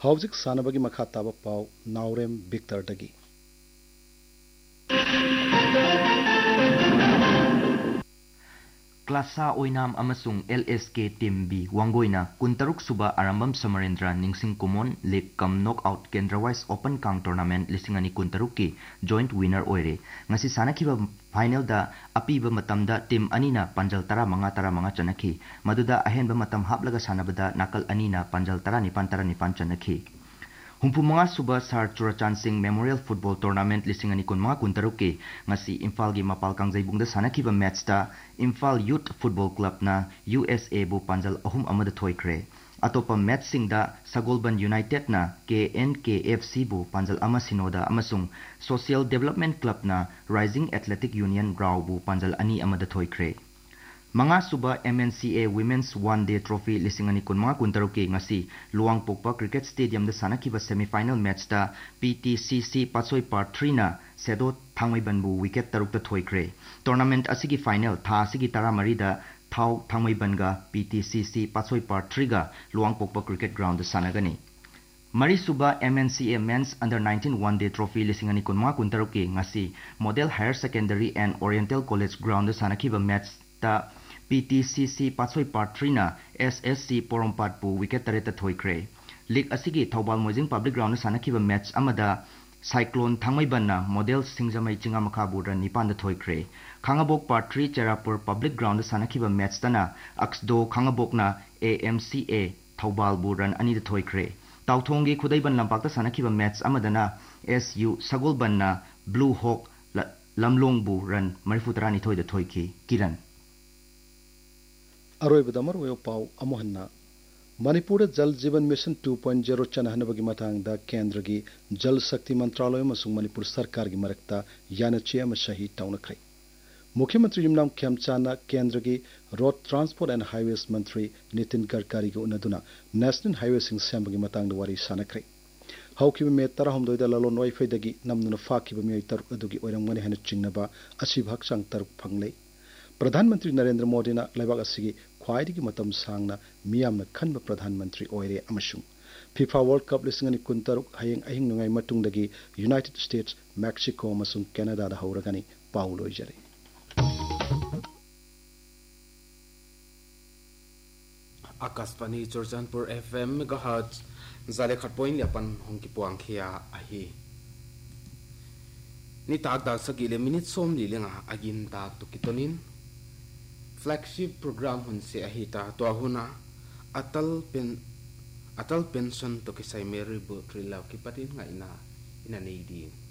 हौजिक सानबगी मखा ताबा पाव नावरेम Victor दगी Klasa Oinam amasung LSK Team B Wangoina Kuntaruk Suba Arambam Samarendra Ningsing Kumon League Kam Knockout Kendrawise Open Kang Tournament Lisingani Kuntaruki Joint Winner Oire ngasi sanakiba final da apiba matamda team anina panjal tara manga chanaki maduda ahenba matam haplaga sanabada nakal anina panjal tara nipan chanaki Humpumanga Suba Sar Churachan Singh Memorial Football Tournament lisingani kunma kuntaruki ngasi Imphal gi mapal kangjai sanakiba match ta Imphal Youth Football Club na USA bu panjal ahum amada thoikre atopa match sing da Sagolban United na KNKFC bu panjal ama sinoda amasung Social Development Club na Rising Athletic Union Grau bu panjal ani amada thoikre Mga Suba MNCA Women's One Day Trophy lisingani kunma kuntaruki ngasi Luang Pokpa Cricket Stadium da sanakiba semi-final match da PTCC Patsoi Part 3 na Sedo Thangmaiban bu wicket taruk ta thoikre tournament asigi final tha asigi taramari da Thau Thangmaiban ga PTCC Patsoi Part 3 ga Luang Pokpa Cricket Ground da sanagani Mari Suba MNCA Men's Under 19 One Day Trophy lisingani kunma kuntaruki ngasi Model Higher Secondary and Oriental College Ground da sanakiba match da PTCC Patsoi Part 3 na SSC Porompat pu wicket tareta thoikre League asigi Thobal Moijing Public Ground sanakiba match amada Cyclone Thangmaiban na Model Singjamai Chingamakha bu ran nipan da thoikre Khangabok Part 3 Cherapur Public Ground sanakiba match tana Aksdo Khangabok na AMCA Thobal bu ran ani da thoikre Tauthongi Khudaiban Lampak ta sanakiba match amadana SU Sagolban na Blue Hawk Lamlong bu ran Marifutarani thoi da thoiki Kiran अरोइबदमर wave पाव अमोहन्ना मणिपुर जल जीवन mission 2.0 चनहनबगी मतांगदा केंद्र की जल शक्ति मंत्रालय अमसुंग मणिपुर सरकार की मरक्ता यानचे अम सही तौनखै मुख्यमंत्री युमनाम खेमचाना केंद्र की रोड ट्रांसपोर्ट एंड हाईवेज मंत्री नितिन गडकरी को उनदुना नेशनल हाईवे सिंग सेंबगी मतांगदा वारी सानखै हौकिब मे 13 दा ललोन वाइफैदगी नमनुना फाकिब मिय तरुक अदुगी ओइरंगमनि हन चिंगनबा असिब हक्सांग तरुक फंगलै प्रधानमंत्री नरेंद्र मोदी ना लेबाग असिगी ख्वाइदिगी मतम सांगना मियामना खनबा प्रधानमंत्री ओइरे अमसुंग FIFA World Cup लिसिंगनि कुंतरुक हयेंग अहिंग नुंगाई मतुंगदगी United states Mexico अमसुंग Canada दा हौरगनि पाउ लोइजरे Akasvani Churchanpur FM megahertz zale khatpoin yapan hongki puangkhia ahi ni tak dak sagile minute som li lenga agin tak to kitonin flagship program hunse ahita to huna atal pension to kisai meri bo trilaw ki patin nga ina nei di